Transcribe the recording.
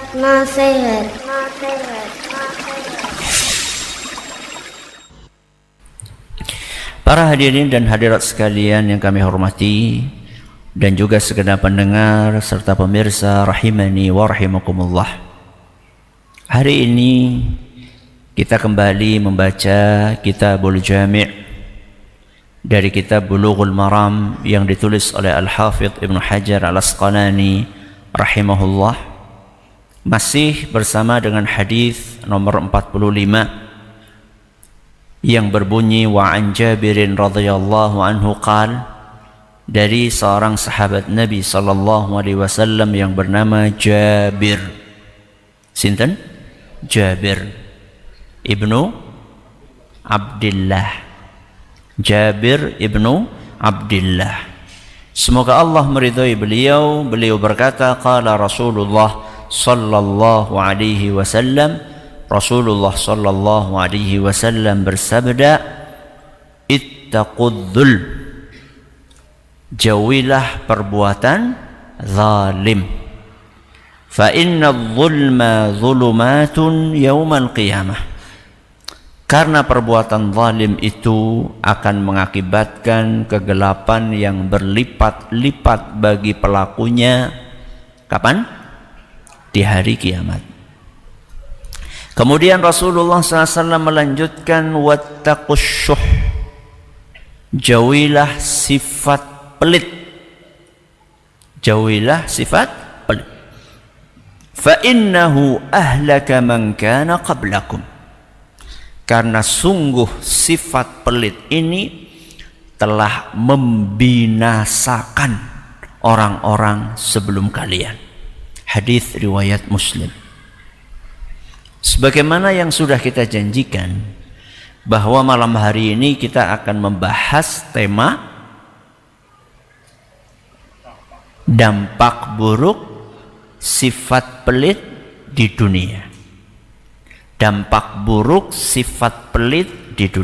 Nasihat. Para hadirin dan hadirat sekalian yang kami hormati, dan juga segenap pendengar serta pemirsa rahimani wa rahimakumullah. Hari ini kita kembali membaca Kitabul Jami' dari kitab Bulughul Maram yang ditulis oleh Al-Hafidh Ibnu Hajar Al-Asqalani rahimahullah. Masih bersama dengan hadis nomor 45 yang berbunyi wa an Jabirin radhiyallahu anhu qala, dari seorang sahabat Nabi sallallahu alaihi wasallam yang bernama Jabir. Sinten? Jabir ibnu Abdullah. Jabir ibnu Abdullah. Semoga Allah meridhai beliau. Beliau berkata, qala Rasulullah sallallahu alaihi wasallam, Rasulullah sallallahu alaihi wasallam bersabda, ittaqudzul, jauhilah perbuatan zalim, fa inna dzulma dzulumatun yaumal qiyamah, karena perbuatan zalim itu akan mengakibatkan kegelapan yang berlipat-lipat bagi pelakunya. Kapan? Di hari kiamat. Kemudian Rasulullah SAW melanjutkan, wattaqus syuh, jauhilah sifat pelit. Jauhilah sifat pelit. Fa innahu ahlaka man kana qablakum, karena sungguh sifat pelit ini telah membinasakan orang-orang sebelum kalian. Hadis riwayat Muslim. Sebagaimana yang sudah kita janjikan, bahwa malam hari ini kita akan membahas tema dampak buruk sifat pelit di dunia. Dampak buruk sifat pelit di dunia.